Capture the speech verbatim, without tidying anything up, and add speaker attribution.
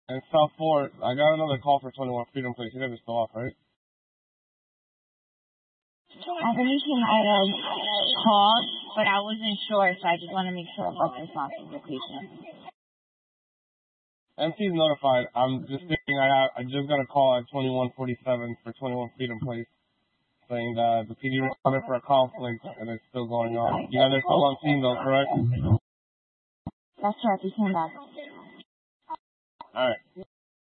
Speaker 1: And South Fort, I got another call for twenty-one Freedom Place. You guys are still off, right?
Speaker 2: I believe he might have called, but I wasn't sure, so I just want to make sure about this loss of location.
Speaker 1: M C's notified. I'm just thinking I have, I just got a call at twenty-one forty-seven for twenty-one Freedom Place saying that the P D responded for a conflict and it's still going on. You guys are still on scene though, correct?
Speaker 2: That's correct. He came back.
Speaker 1: Alright.